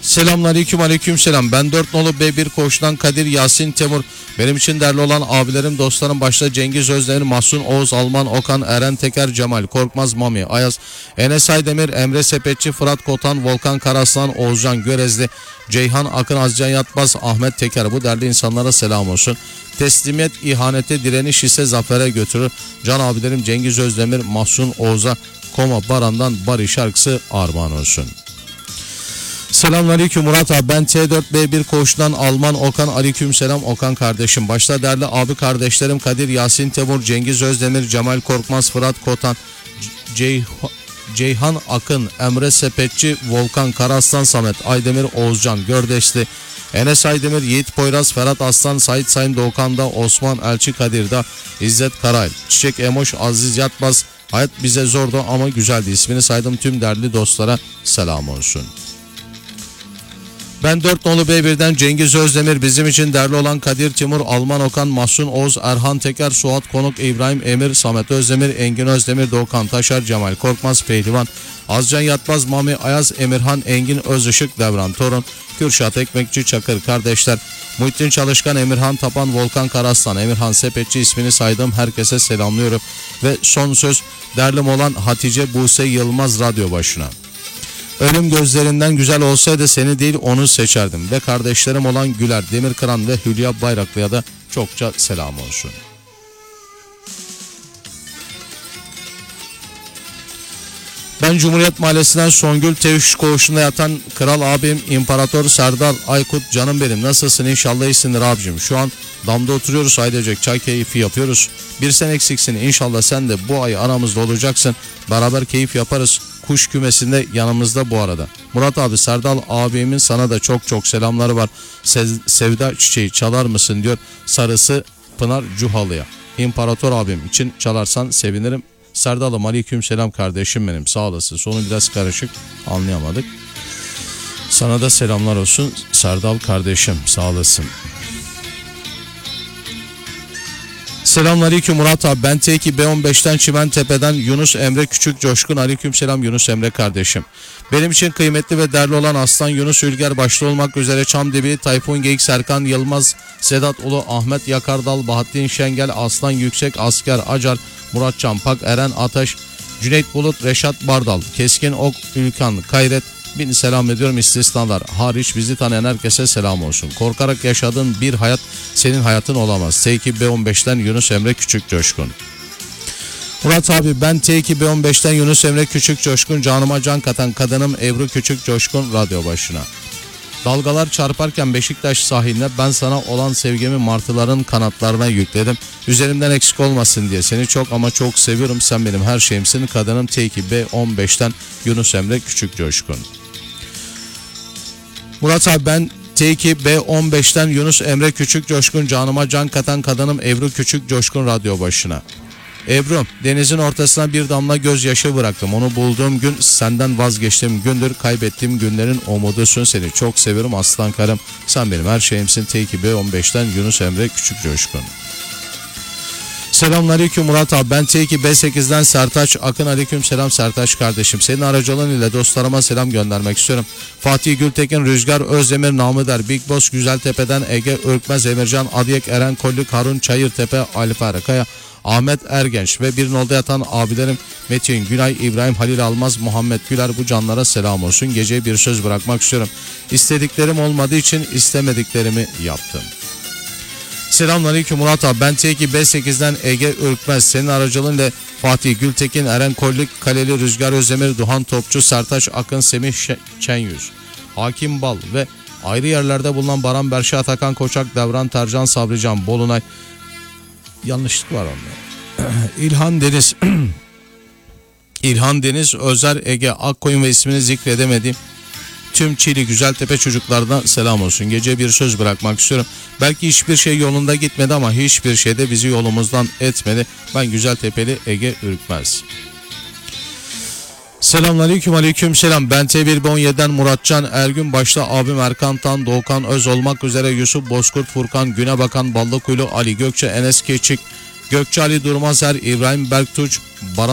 Selamünaleyküm, aleykümselam. Ben 4 nolu B1 Koğuş'tan Kadir, Yasin, Temur. Benim için değerli olan abilerim, dostlarım başta Cengiz Özdemir, Mahsun, Oğuz, Alman, Okan, Eren Teker, Cemal, Korkmaz, Mami, Ayaz, Enes Aydemir, Emre Sepetçi, Fırat Kotan, Volkan Karaslan, Oğuzcan Görezli, Ceyhan Akın, Azcan Yatmaz, Ahmet Teker. Bu değerli insanlara selam olsun. Teslimiyet ihanete, direniş ise zafere götürür. Can abilerim Cengiz Özdemir, Mahsun, Oğuz'a Koma Baran'dan Bari şarkısı armağan olsun. Selamünaleyküm Murat abi, ben T4B1 Koğuş'tan Alman Okan, aleykümselam Okan kardeşim. Başta değerli abi kardeşlerim Kadir, Yasin, Temur, Cengiz Özdemir, Cemal Korkmaz, Fırat Kotan, Ceyhan Akın, Emre Sepetçi, Volkan Karaslan, Samet Aydemir, Oğuzcan Gördeşli, Enes Aydemir, Yiğit Poyraz, Ferhat Aslan, Sait Sayın Doğukan'da, Osman Elçi Kadir'da, İzzet Karayel, Çiçek Emoş, Aziz Yatmaz. Hayat bize zordu ama güzeldi. İsmini saydım tüm değerli dostlara selam olsun. Ben 4 nolu B1'den Cengiz Özdemir, bizim için değerli olan Kadir, Timur, Alman Okan, Mahsun, Oğuz, Erhan Teker, Suat Konuk, İbrahim Emir, Samet Özdemir, Engin Özdemir, Doğukan Taşar, Cemal Korkmaz, Pehlivan, Azcan Yatmaz, Mami, Ayaz, Emirhan, Engin Özışık, Devran Torun, Kürşat Ekmekçi, Çakır kardeşler, Muhittin Çalışkan, Emirhan Tapan, Volkan Karaslan, Emirhan Sepetçi, ismini saydığım herkese selamlıyorum. Ve son söz değerlim olan Hatice Buse Yılmaz radyo başına. Ölüm gözlerinden güzel olsaydı seni değil onu seçerdim. Ve kardeşlerim olan Güler Demirkıran ve Hülya Bayraklı'ya da çokça selam olsun. Ben Cumhuriyet Mahallesi'nden Songül Tevşik Koğuşu'nda yatan kral abim İmparator Serdar Aykut, canım benim, nasılsın, inşallah iyisindir abicim. Şu an damda oturuyoruz, ailecek çay keyfi yapıyoruz. Bir sen eksiksin, inşallah sen de bu ay aramızda olacaksın. Beraber keyif yaparız. Kuş kümesinde yanımızda bu arada. Murat abi, Serdal abimin sana da çok çok selamları var. Sevda çiçeği çalar mısın diyor Sarısı Pınar Cuhalı'ya. İmparator abim için çalarsan sevinirim. Serdal'ım aleykümselam kardeşim benim, sağ olasın. Sonu biraz karışık, anlayamadık. Sana da selamlar olsun Serdal kardeşim, sağ olasın. Selamünaleyküm Murat abi, ben T2 B15'ten Çimentepe'den Yunus Emre Küçük Coşkun, aleykümselam Yunus Emre kardeşim. Benim için kıymetli ve değerli olan Aslan Yunus Ülger başta olmak üzere Çamdibi, Tayfun Geyik, Serkan Yılmaz, Sedat Ulu, Ahmet Yakardal, Bahattin Şengel, Aslan Yüksek, Asker Acar, Murat Çampak, Eren Ataş, Cüneyt Bulut, Reşat Bardal, Keskin Ok, Ülkan Kayret, bin selam ediyorum, istisnalar hariç bizi tanıyan herkese selam olsun. Korkarak yaşadığın bir hayat senin hayatın olamaz. T2 B15'ten Yunus Emre Küçük Coşkun. Murat abi, ben T2 B15'ten Yunus Emre Küçük Coşkun, canıma can katan kadınım Ebru Küçük Coşkun radyo başına. Dalgalar çarparken Beşiktaş sahiline ben sana olan sevgimi martıların kanatlarına yükledim. Üzerimden eksik olmasın diye seni çok ama çok seviyorum. Sen benim her şeyimsin. Kadınım T2 B15'ten Yunus Emre Küçük Coşkun. Murat abi, ben T2 B15'ten Yunus Emre Küçük Coşkun, canıma can katan kadınım Ebru Küçük Coşkun radyo başına. Ebru, denizin ortasına bir damla gözyaşı bıraktım. Onu bulduğum gün senden vazgeçtiğim gündür. Kaybettiğim günlerin umudusun. Seni çok seviyorum aslan karım. Sen benim her şeyimsin. T2 B15'ten Yunus Emre Küçük Coşkun. Selamünaleyküm Murat abi, ben T2 B8'den Sertaç Akın, aleykümselam Sertaç kardeşim. Senin aracılığın ile dostlarıma selam göndermek istiyorum. Fatih Gültekin, Rüzgar Özdemir, Namıder, Big Boss, Güzeltepe'den Ege Ürkmez, Emircan Adiyek, Eren Kollük, Harun Çayırtepe, Alper Kaya, Ahmet Ergenç ve bir nolda yatan abilerim Metin Günay, İbrahim Halil Almaz, Muhammed Güler, bu canlara selam olsun. Geceye bir söz bırakmak istiyorum. İstediklerim olmadığı için istemediklerimi yaptım. Selamünaleyküm Murat abi, ben T2 B8'den Ege Ürkmez. Senin aracılığıyla Fatih Gültekin, Eren Kollük, Kaleli, Rüzgar Özdemir, Duhan Topçu, Sertaç Akın, Semih Çenyüz, Hakim Bal ve ayrı yerlerde bulunan Baran Berşe, Atakan Koçak, Devran Tercan, Sabrican Bolunay, yanlışlık var onda. İlhan Deniz, Özer Ege Akkoyun ve ismini zikredemediğim tüm Çili Güzeltepe çocuklardan selam olsun. Gece bir söz bırakmak istiyorum. Belki hiçbir şey yolunda gitmedi ama hiçbir şey de bizi yolumuzdan etmedi. Ben Güzeltepeli Ege Ürkmez. Selamünaleyküm, aleykümselam. Ben T1B17'den Muratcan Ergün, başta abim Erkan Tan, Doğukan Öz olmak üzere Yusuf Bozkurt, Furkan Günebakan, Ballıkuyulu, Ali Gökçe, Enes Keçik, Gökçe Ali Durmazer, İbrahim Berktuç, Baran